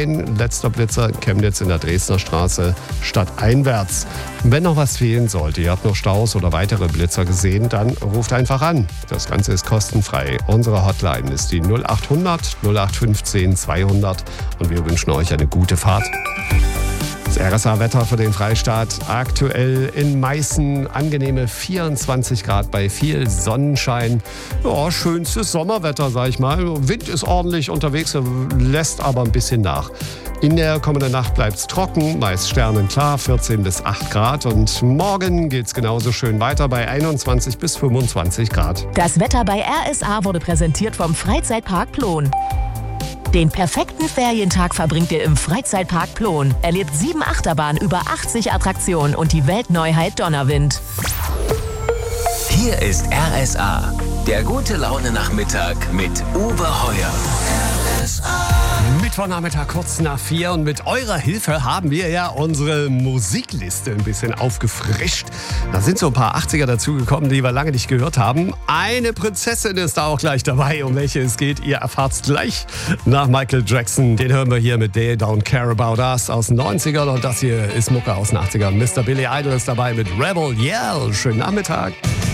ein. Letzter Blitzer in Chemnitz in der Dresdner Straße stadteinwärts. Wenn noch was fehlen sollte, ihr habt noch Staus oder weitere Blitzer gesehen, dann ruft einfach an. Das Ganze ist kostenfrei. Unsere Hotline ist die 0800 0815 200 und wir wünschen euch eine gute Fahrt. Das RSA-Wetter für den Freistaat. Aktuell in Meißen angenehme 24 Grad bei viel Sonnenschein. Ja, schönstes Sommerwetter, sag ich mal. Wind ist ordentlich unterwegs, lässt aber ein bisschen nach. In der kommenden Nacht bleibt es trocken, meist sternenklar, 14 bis 8 Grad. Und morgen geht es genauso schön weiter bei 21 bis 25 Grad. Das Wetter bei RSA wurde präsentiert vom Freizeitpark Plon. Den perfekten Ferientag verbringt ihr im Freizeitpark Plon. Erlebt 7 Achterbahnen, über 80 Attraktionen und die Weltneuheit Donnerwind. Hier ist RSA, der gute Laune-Nachmittag mit Uwe Heuer. Mittwochnachmittag kurz nach 4 und mit eurer Hilfe haben wir ja unsere Musikliste ein bisschen aufgefrischt. Da sind so ein paar 80er dazugekommen, die wir lange nicht gehört haben. Eine Prinzessin ist da auch gleich dabei, um welche es geht. Ihr erfahrt's gleich nach Michael Jackson. Den hören wir hier mit They Don't Care About Us aus den 90ern und das hier ist Mucke aus den 80ern. Mr. Billy Idol ist dabei mit Rebel Yell. Schönen Nachmittag.